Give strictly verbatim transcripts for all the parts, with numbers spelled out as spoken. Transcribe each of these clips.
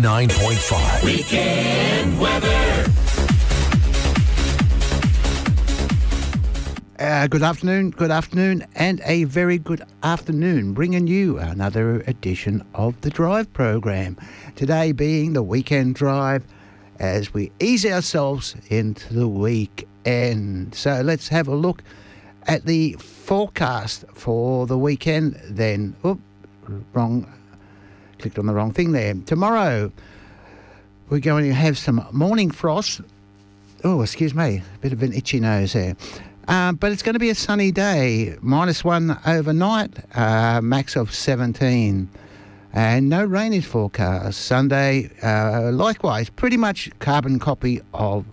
ninety-nine point five. Weekend weather. Uh, good afternoon, good afternoon, and a very good afternoon, bringing you another edition of the Drive program. Today being the weekend drive as we ease ourselves into the weekend. So let's have a look at the forecast for the weekend then. Oop, wrong, clicked on the wrong thing there. Tomorrow we're going to have some morning frost. Oh, excuse me, a bit of an itchy nose there. Uh, but it's going to be a sunny day, minus one overnight, uh, max of seventeen. And no rain is forecast. Sunday, uh, likewise, pretty much carbon copy of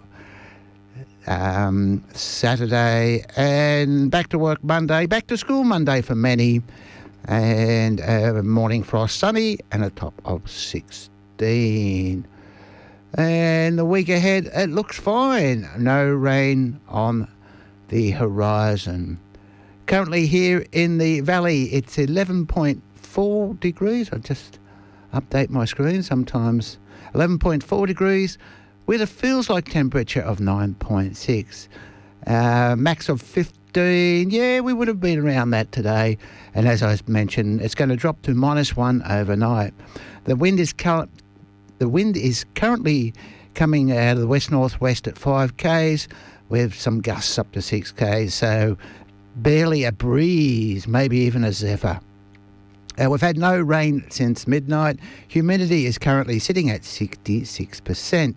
um, Saturday. And back to work Monday, back to school Monday for many. And uh, morning frost, sunny, and a top of sixteen. And the week ahead, it looks fine. No rain on the horizon. Currently here in the valley, it's eleven point four degrees. I just update my screen sometimes. eleven point four degrees with a feels like temperature of nine point six. Uh, max of fifteen. Yeah, we would have been around that today. And as I mentioned, it's going to drop to minus one overnight. The wind is cur- the wind is currently coming out of the west-northwest at five kays, with some gusts up to six kays, so barely a breeze, maybe even a zephyr. Uh, we've had no rain since midnight. Humidity is currently sitting at sixty-six percent.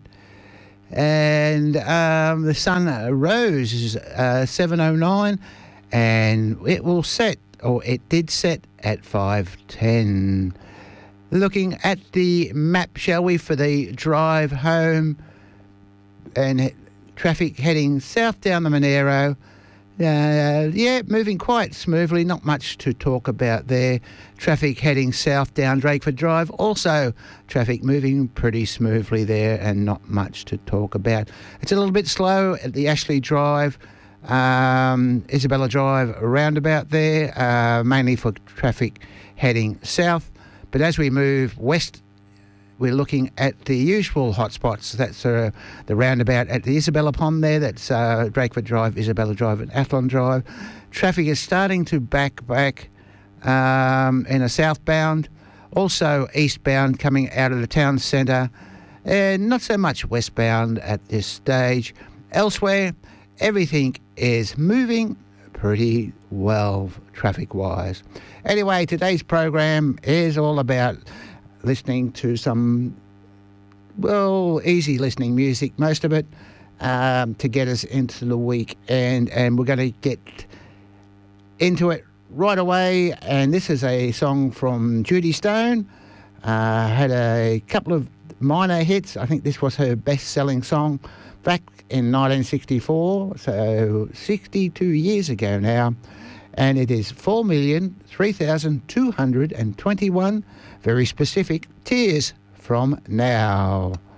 And um, the sun rose uh, seven oh nine, and it will set, or it did set at five ten. Looking at the map, shall we, for the drive home, and traffic heading south down the Monero. Uh, yeah, moving quite smoothly, not much to talk about there. Traffic heading south down Drakeford Drive, also traffic moving pretty smoothly there and not much to talk about. It's a little bit slow at the Ashley Drive, um, Isabella Drive roundabout there, uh, mainly for traffic heading south. But as we move west, we're looking at the usual hotspots. That's uh, the roundabout at the Isabella Pond there. That's uh, Drakeford Drive, Isabella Drive and Athlone Drive. Traffic is starting to back back um, in a southbound. Also eastbound coming out of the town centre. And not so much westbound at this stage. Elsewhere, everything is moving pretty well traffic-wise. Anyway, today's program is all about listening to some, well, easy listening music, most of it, um, to get us into the week. And, and we're going to get into it right away. And this is a song from Judy Stone. Uh, had a couple of minor hits. I think this was her best-selling song back in nineteen sixty-four, so sixty-two years ago now. And it is four million three thousand two hundred twenty-one, very specific, Tears from Now.